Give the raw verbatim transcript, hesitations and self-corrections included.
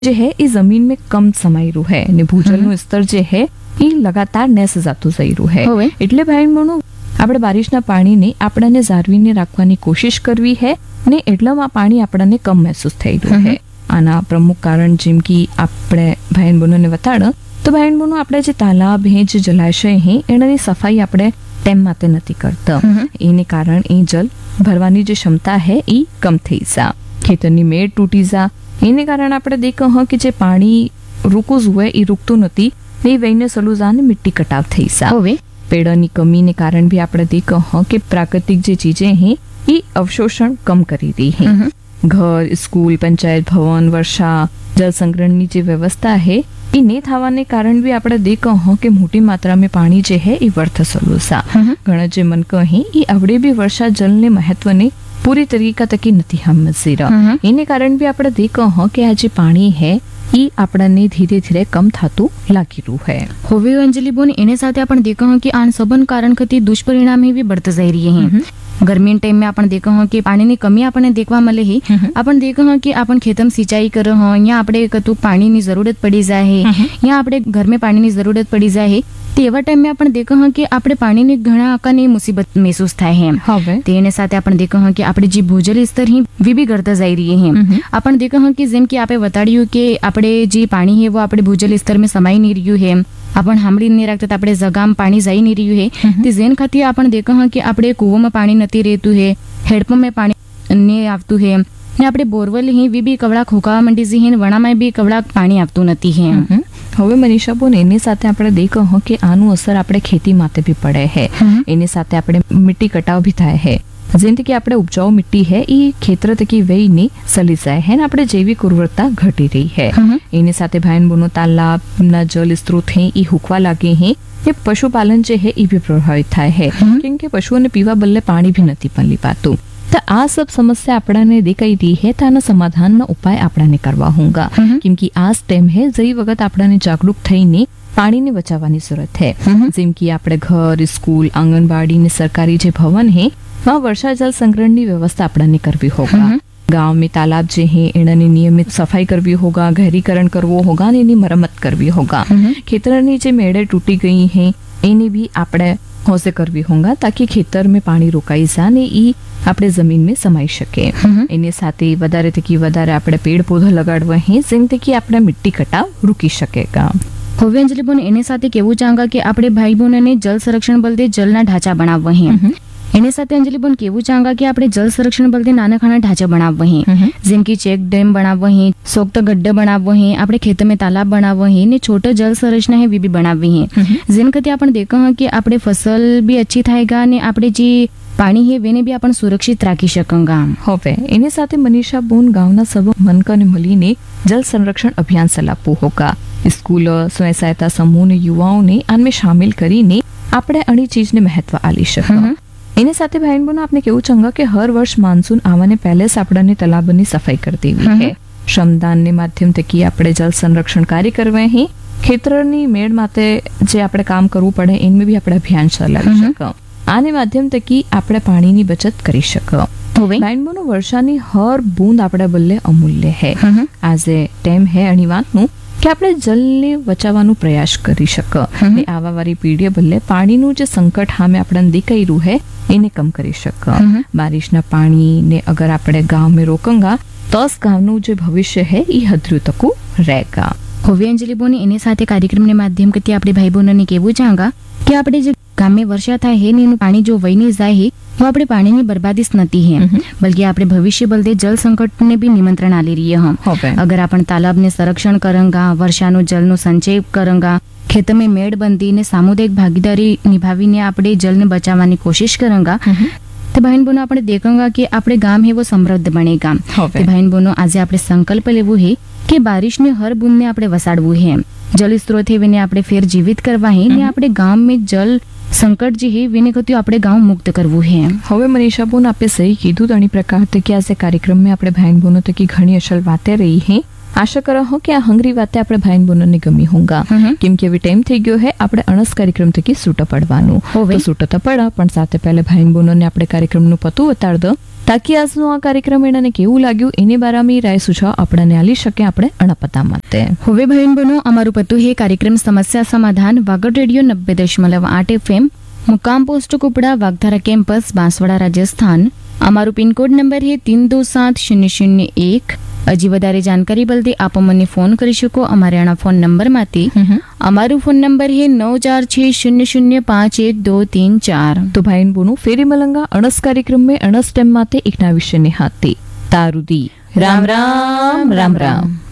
जो है ये जमीन में कम समायेલું है અને ભૂજલનું સ્તર જે है એ લગાતાર નેસ જાતું જઈ રહ્યું है એટલે ભાઈ બહેનો આપણે બારિશના પાણીને આપણને જાળવીને રાખવાની કોશિશ કરવી है ને એટલામાં પાણી આપણને કમ મહેસૂસ થઈ રહ્યું है આના પ્રમુખ કારણ જેમ કે આપણે ભાઈ બહેનોને બતાડ તો ભાઈ બહેનો આપણે જે તાલાબ હે જે જલાશય હે એની સફાઈ આપણે ટાઈમ માટે નથી કરતા એને કારણ એ જલ ભરવાની જે ક્ષમતા है એ કમ થઈ જા ખેતરની મેળ તૂટી જા એને કારણે આપણે દેખો હ કે જે પાણી રૂકવું જોઈએ એ રૂકતું નથી ને વહીને સલું જાને મિટ્ટી કટાવ થઈ જા હવે પેડની કમીને કારણ भी આપણે દેખો હ કે પ્રાકૃતિક જે ચીजें हैं એ અવશોષણ કમ કરી રહી है घर स्कूल पंचायत भवन वर्षा जल संग्रहणની જે વ્યવસ્થા है એ ને થવાને કારણ भी આપણે દેખો હ કે મોટી માત્રામાં પાણી જે है એ વર્થ સલુસા ઘણા જે મન કહે એ આવડે भी वर्षा जलને મહત્વને पूरी तरीका तकी नहीं समझी रहा एने कारण भी આપણે દેખો હ કે આ જે પાણી है ई આપણને ધીરે ધીરે કમ થતું લાગી રહ્યું है હવે અંજલિ બોન એને સાથે આપણે દેખો હ કે આ સબન કારણ કતી દુષ્પરિણામ भी बढ़ते जा रही हैं गर्मी टाइम में अपन देखो हाँ कि पानी की कमी अपने देखवा मिले ही अपन देखो हाँ कि अपन खेतम सिंचाई करो हाँ या आपणे कतु पानी की जरूरत पड़ी जाए है या आपणे घर में पानी की जरूरत पड़ी जाए है तेवा टाइम में अपन देखो हाँ कि आपणे पानी ની ઘણા આકારની મુસીબત મહેસૂસ થાય है હવે તેની સાથે આપણે देखो हाँ कि આપણે જે ભૂજલ સ્તર ही વી भी કરતા જઈ રહી है अपन देखो हाँ कि જેમ કે આપે બતાડ્યું કે આપણે જે પાણી है वो આપણે ભૂજલ સ્તર में समाई नहीं રહ્યું है अपन સાંભળી नहीं રાખતા આપણે જગામ પાણી જઈ नहीं રહ્યું है તે જેન ખાतिर आपण देखो हाँ कि આપણે કૂવામાં પાણી નથી રહેતું है हेडपंप में पानी नहीं આવતું है ને આપણે બોરવેલ ही વી भी કવડા ખોકાવા માંડી છે ને વણામાં भी કવડા પાણી આવતું નથી है હવે મનીષા બોન એની સાથે આપણે દેખો હ કે આનું અસર આપણે ખેતી માટે भी પડે है એની સાથે આપણે મિટ્ટી કટાવ भी થાય है જેથી કે આપણે ઉપજાઉ મિટ્ટી है એ ખેતર તકી વહીને સલી જાય है ને આપણે જૈવિક ઉર્વરતા ઘટી રહી है એની સાથે ભાઈ બહેનો તાલાબના જલ સ્ત્રોત है એ હુકવા લાગે है ये पशुपालन जे है ये भी प्रभावित थाय है क्योंकि पशुओं ने पीवा बदले पानी भी नहीं मळी पातुं तो आ सब समस्या आपणाने देखाई रही है तो आना समाधान ना उपाय आपणाने करवा होगा क्योंकि आज टाइम है जई वखत आपणाने जागरूक थईने पानी ने बचावવાની जरूरत है જેમ કે આપણે घर स्कूल आंगनबाड़ी ने सरकारी जे भवन है वहाँ वर्षा जल संग्रहण की व्यवस्था आपणाने करवी होगा गांव में तालाब जे है एनी नियमित सफाई करवी होगा गहरीकरण करवो होगा ने एनी मरम्मत करवी होगा खेतरनी जे मेड़े टूटी गई है एनी भी आपणे होसे करवी होगा ताकि खेतर में पानी रोकाई जा ने ई આપણે જમીન में સમાઈ શકે એની સાથે વધારે થકી વધારે આપણે પેડ પૌધા લગાડવા હે જેથી આપણે મિટ્ટી કટાવ રોકી શકેગા હવે અંજલિ બોન એની સાથે કેવું ચાંગા કે આપણે ભાઈ બહેનોને જલ સંરક્ષણ બલદે જલના ઢાંચા બનાવવા હે એની સાથે અંજલિ બોન કેવું ચાંગા કે આપણે જલ સંરક્ષણ બલદે નાના ખાના ઢાંચા બનાવવા હે જેમ કે ચેક ડેમ બનાવવા હે સોક્ત ગड्ढा બનાવવા હે આપણે ખેત में तालाब बनाववा है ने छोटा जल संरचना है वी भी बनावी है જેન કતે આપણે દેખો કે આપણે ફસલ भी अच्छी थाएगा ने આપણે જે પાણી है वेने भी अपन सुरक्षित राखी शकेंगा હવે એની સાથે મનીષા બોન ગામના સબ મનકને મળીને જલ સંરક્ષણ અભિયાન ચલાવવું હોगा स्कूल स्वयं सहायता समूह ने युवाओं ने आनमें शामिल કરીને આપણે અણી ચીજને મહત્વ આલી શકે એની સાથે ભાઈ બહેનો આપણે કેવું ચંગા કે હર વર્ષ માનસૂન આવવાને પહેલે જ આપણને તલાબની સફાઈ કરી દેવી છે શ્રમદાનને માધ્યમ થકી આપણે જલ સંરક્ષણ કાર્ય કરવા હે ખેતરની મેળ માટે જે આપણે કામ કરવું પડે એમાં भी આપણે અભિયાન ચલાવી શકે આને માધ્યમ થકી આપણે પાણીની બચત કરી શકે હવે ભાઈ બહેનો વર્ષાની હર બૂંદ આપણા બદલે અમૂલ્ય है આજે ટાઈમ है અણી વાતનું કે આપણે જલને બચાવવાનો પ્રયાસ કરી શકે ને આવા વાળી પેઢીએ બદલે પાણીનું જે સંકટ સામે આપણને દેખાઈ રહ્યું है એને કમ કરી શકે બારિશના પાણીને અગર આપણે ગામ में રોકંગા તો જ ગામનું જે ભવિષ્ય है એ હદરું તકું રહેગા હવે અંજલિ બોની એની સાથે કાર્યક્રમને માધ્યમ કરતી આપણે ભાઈ બહેનોને કહેવું ચાંગા કે આપણે જે ગામે વર્ષા થાય હે ને એનું પાણી જો વહીને જાય હે वो આપણે પાણીની બરબાદી જ નથી है बल्कि આપણે भविष्य बलदे जल संकट ने भी निमंत्रण आली रही हम अगर अपन तालाब ने संरक्षण करेंगा वर्षानो जल नो संचय करेंगा खेत में मेड़बंदी ने सामुदायिक भागीदारी निभावीने આપણે जल ने बचावવાની कोशिश करेंगा तो बहन बहनों આપણે देखेंगा कि આપણે गाम है वो समृद्ध बनेगा तो बहन बहनों आज આપણે संकल्प लेवो है कि बारिश ने हर बूंद ने આપણે વસાડવું है जल स्त्रोत है वेने આપણે फेर जीवित करवा है ने આપણે गाम में जल संकट जे है वेने कत्यो આપણે गांव मुक्त करવું है હવે મનીષા બોન આપે સહી કીધું તણી પ્રકાર કે આ કાર્યક્રમ में આપણે ભાઈ બહેનો તકી ઘણી અસલ વાતે રહી है आशा करो हो कि आ हंगरी वाते આપણે ભાઈ બહેનોને ગમી હોगा કેમ કે હવે ટાઈમ થઈ ગયો है આપણે અણસ કાર્યક્રમ તકી છૂટા પડવાનું તો છૂટા તો પડા પણ સાથે પહેલે ભાઈ બહેનોને આપણે કાર્યક્રમનું પતું બતાડ દો તાકી આજનો આ કાર્યક્રમ એને કેવું લાગ્યું એની બારામાં રાય સુझाव આપણને આલી શકે આપણે અણપતા માટે. હવે બહેન બનો અમારું પતું હે કાર્યક્રમ સમસ્યા સમાધાન વાગડ રેડિયો નબ્બે દશમલવ આઠ એફએમ मुकाम पोस्ट कुपड़ा वागधारा कैंपस बांसवाड़ा राजस्थान. અમારું પિનકોડ નંબર હે तीन दो सात शून्य शून्य एक. હજી વધારે જાણકારી બલદે આપ મને ફોન કરી શકો અમારે આના ફોન નંબરમાંથી. અમારું ફોન નંબર હે नौ चार छह शून्य शून्य पाँच एक दो तीन चार. તો ભાઈન બોનું ફેરી મલંગા અણસ કાર્યક્રમ में અણસ ટેમ માતે એકના વિશે નિહાતી તારુદી. રામ રામ રામ રામ.